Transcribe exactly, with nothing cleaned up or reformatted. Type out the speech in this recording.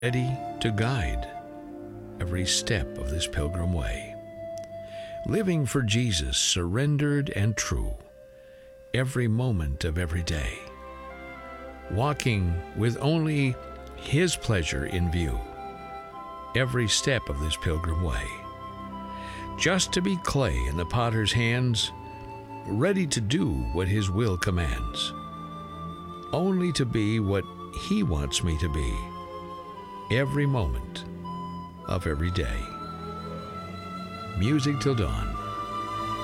ready to guide every step of this pilgrim way. Living for Jesus, surrendered and true, every moment of every day. Walking with only His pleasure in view, every step of this pilgrim way. Just to be clay in the potter's hands, ready to do what His will commands. Only to be what He wants me to be, every moment of every day. Music till dawn.